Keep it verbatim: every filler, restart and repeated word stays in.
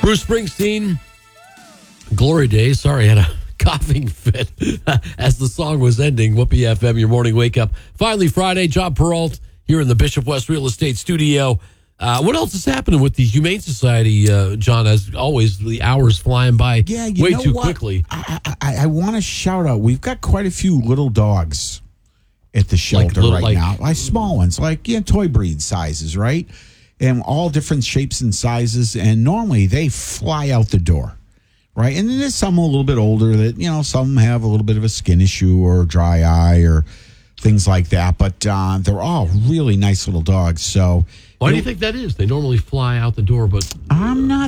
Bruce Springsteen, Glory Days. Sorry, I had a coughing fit as the song was ending. Whoopee F M, your morning wake up. Finally, Friday. John Peralt here in the Bishop West Real Estate Studio. Uh, what else is happening with the Humane Society, uh, John? As always, the hours flying by yeah, you way know too what? quickly. I, I, I want to shout out. We've got quite a few little dogs at the shelter little, right like- now. Like small ones, like yeah, toy breed sizes, right? And all different shapes and sizes. And normally they fly out the door, right? And then there's some a little bit older that, you know, some have a little bit of a skin issue or dry eye or things like that. But uh, they're all really nice little dogs. So Why do you think that is? They normally fly out the door, but I'm not